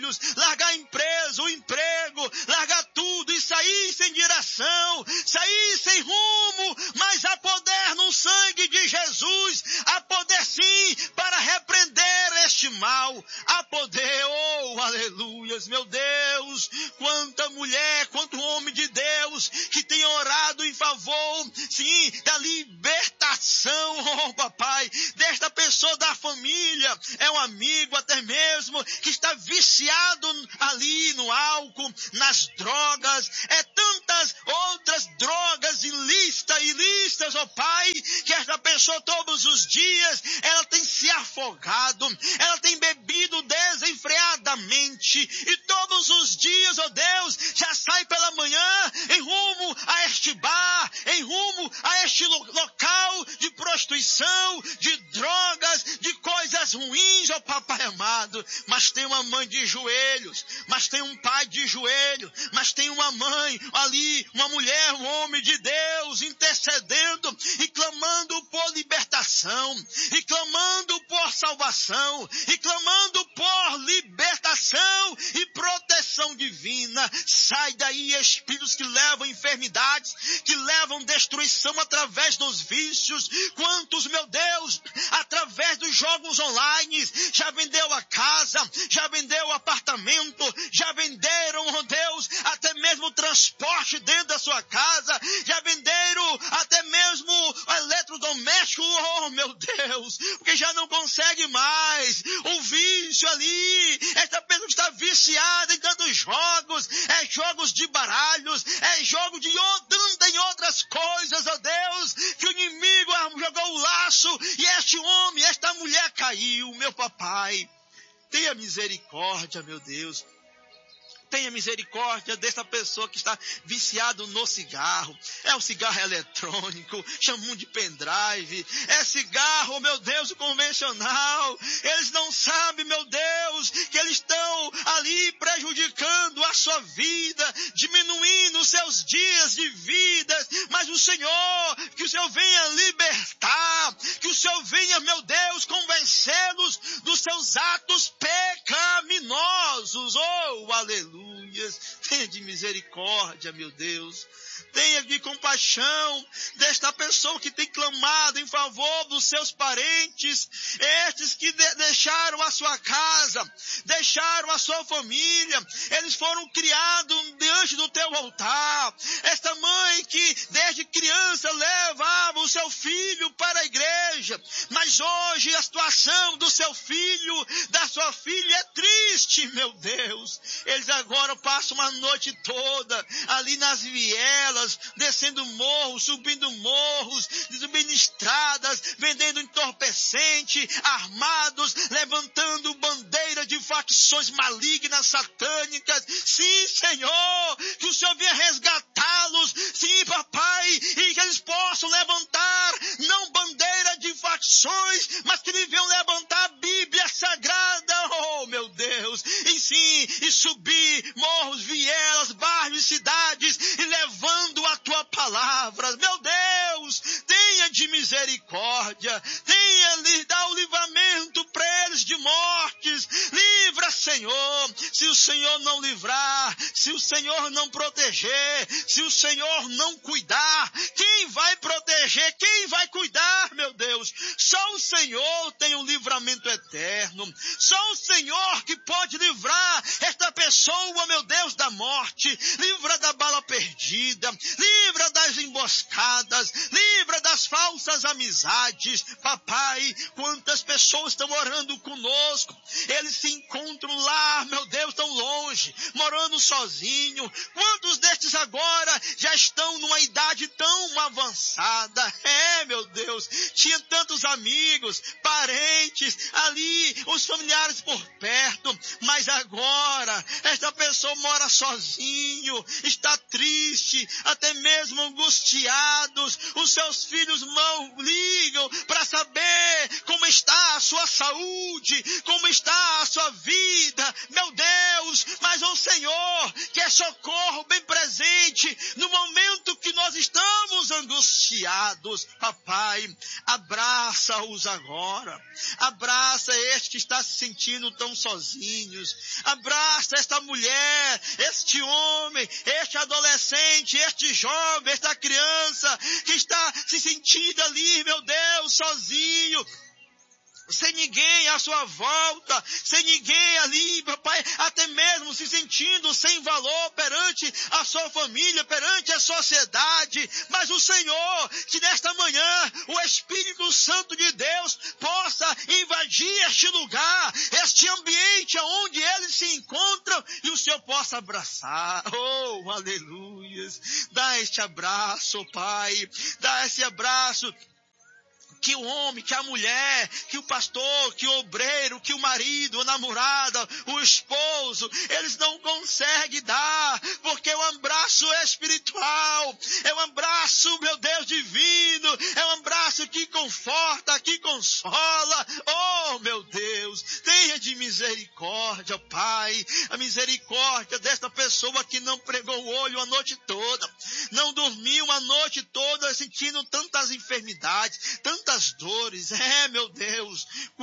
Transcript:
filhos, largar a empresa, o emprego, largar tudo e sair sem direção, sair sem rumo, mas há poder no sangue de Jesus, há poder sim para repreender este mal, há poder, oh aleluias, meu Deus, quanta mulher, quanto homem de Deus que tem orado em favor, sim, da libertação, oh papai, desta pessoa da família, é um amigo até mesmo que está viciado ali no álcool, nas drogas, é tantas outras drogas ilícitas, oh pai, que esta pessoa todos os dias, ela tem se afogado, ela tem bebido desenfreadamente, e todos os dias, oh Deus, já sai pela manhã em rumo a este bar, em rumo a este local de prostituição, de drogas, de coisas ruins, ó papai amado. Mas tem uma mãe de joelhos, mas tem um pai de joelho, mas tem uma mãe ali, uma mulher, um homem de Deus intercedendo e clamando por libertação, e clamando por salvação, e clamando por libertação e proteção divina. Sai daí espíritos que levam enfermidades, que levam destruição através dos vícios. Quantos, meu Deus, através dos jogos online, já vendeu a casa, já vendeu o apartamento, já venderam, oh Deus, até mesmo o transporte dentro da sua casa, já venderam até mesmo o eletrodoméstico, oh meu Deus, porque já não consegue mais. O vício ali, esta pessoa está viciada em tantos jogos, é jogos de baralhos, é jogo de anda em outras coisas, ó Deus, que o inimigo jogou o laço e este homem, esta mulher caiu, meu papai. Tenha misericórdia, meu Deus. Tenha misericórdia dessa pessoa que está viciado no cigarro. É o cigarro eletrônico, chamam de pendrive. É cigarro, meu Deus, o convencional. Eles não sabem, meu Deus, que eles estão ali prejudicando a sua vida, diminuindo os seus dias de vida. Mas o Senhor, que o Senhor venha libertar, que o Senhor venha, meu Deus, convencê-los dos seus atos pecaminosos. Oh, aleluia. Tenha de misericórdia, meu Deus. Tenha de compaixão desta pessoa que tem clamado em favor dos seus parentes, estes que deixaram a sua casa, deixaram a sua família, eles foram criados diante do teu altar. Esta mãe que desde criança levava o seu filho para a igreja, mas hoje a situação do seu filho, da sua filha é triste, meu Deus. Eles agora passam uma noite toda ali nas vielas, descendo morros, subindo morros, subindo estradas, vendendo entorpecente, armados, levantando bandeira de facções malignas, satânicas. Sim, Senhor, que o Senhor venha resgatá-los, sim, papai, e que eles possam levantar, não bandeira de facções, mas que eles venham levantar a Bíblia Sagrada, oh meu Deus, e sim, e subir morros, vielas, bairros e cidades, e levando a tua palavra. Meu Deus, tenha de misericórdia, tenha lhe dá o livramento para eles de mortes. Livra, Senhor. Se o Senhor não livrar, se o Senhor não proteger, se o Senhor não cuidar, quem vai proteger, quem vai cuidar, meu Deus? Só o Senhor tem o livramento eterno. Só o Senhor que pode livrar esta pessoa, meu Deus, da morte. Livra da bala perdida, livra das emboscadas, livra das falsas amizades. Papai, quantas pessoas estão orando conosco, eles se encontram lá, meu Deus, tão longe, morando sozinho. Quantos destes agora já estão numa idade tão avançada? É, meu Deus, tinha tantos amigos, parentes ali, os familiares por perto, mas agora esta pessoa mora sozinho, está triste, até mesmo angustiados. Os seus filhos ligam para saber como está a sua saúde, como está a sua vida, meu Deus, mas o Senhor, que é socorro bem presente, no momento que nós estamos angustiados, papai, abraça-os agora, abraça este que está se sentindo tão sozinhos, abraça esta mulher, este homem, este adolescente, este jovem, esta criança, que está se sentindo ali, meu Deus, sozinho, sem ninguém à sua volta, sem ninguém ali, papai, até mesmo se sentindo sem valor perante a sua família, perante a sociedade, mas o Senhor, que nesta manhã o Espírito Santo de Deus possa invadir este lugar, este ambiente onde eles se encontram, e o Senhor possa abraçar, oh, aleluias, dá este abraço, Pai, dá esse abraço, que o homem, que a mulher, que o pastor, que o obreiro, que o marido, a namorada, o esposo, eles não conseguem dar, porque o abraço é espiritual, é um abraço, meu Deus, divino, é um abraço que conforta, que consola. Oh, meu Deus, tenha de misericórdia, Pai, a misericórdia desta pessoa que não pregou o olho a noite toda, não dormiu a noite toda sentindo tantas enfermidades, tantas dores, meu Deus,